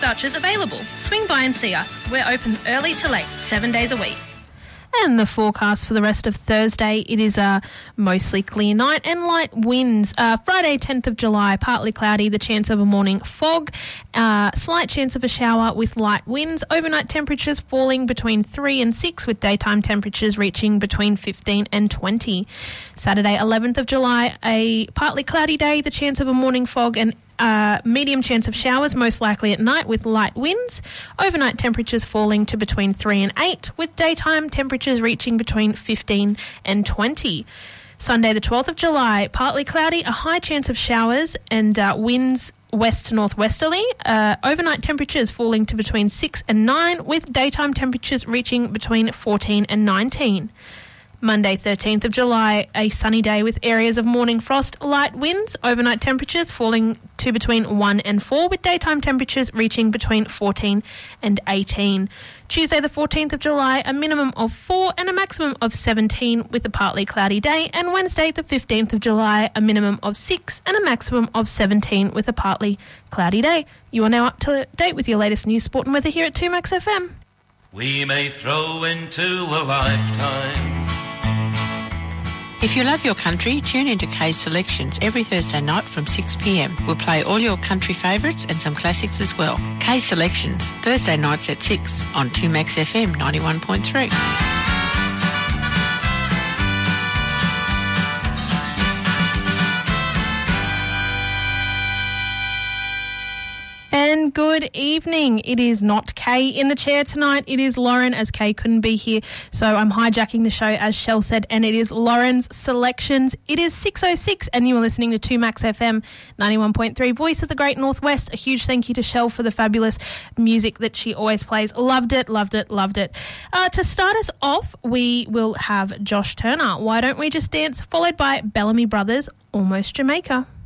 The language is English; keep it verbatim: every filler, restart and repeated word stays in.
Vouchers available. Swing by and see us. We're open early to late, seven days a week. And the forecast for the rest of Thursday, it is a mostly clear night and light winds. Uh, Friday, tenth of July, partly cloudy, the chance of a morning fog, uh, slight chance of a shower with light winds. Overnight temperatures falling between three and six, with daytime temperatures reaching between fifteen and twenty. Saturday, eleventh of July, a partly cloudy day, the chance of a morning fog and Uh, medium chance of showers, most likely at night, with light winds. Overnight temperatures falling to between three and eight, with daytime temperatures reaching between fifteen and twenty. Sunday the twelfth of July, partly cloudy, a high chance of showers and uh, winds west to northwesterly. Uh, overnight temperatures falling to between six and nine, with daytime temperatures reaching between fourteen and nineteen. Monday, thirteenth of July, a sunny day with areas of morning frost, light winds, overnight temperatures falling to between one and four, with daytime temperatures reaching between fourteen and eighteen. Tuesday, the fourteenth of July, a minimum of four and a maximum of seventeen, with a partly cloudy day. And Wednesday, the fifteenth of July, a minimum of six and a maximum of seventeen, with a partly cloudy day. You are now up to date with your latest news, sport and weather here at two Max F M. We may throw into a lifetime. If you love your country, tune into K's Selections every Thursday night from six p m. We'll play all your country favourites and some classics as well. K's Selections, Thursday nights at six on two Max F M ninety-one point three. And good evening. It is not Kay in the chair tonight. It is Lauren, as Kay couldn't be here. So I'm hijacking the show, as Shell said, and it is Lauren's Selections. It is six oh six and you are listening to two Max F M ninety-one point three, Voice of the Great Northwest. A huge thank you to Shell for the fabulous music that she always plays. Loved it, loved it, loved it. Uh, to start us off, we will have Josh Turner. Why Don't We Just Dance, followed by Bellamy Brothers, Almost Jamaica.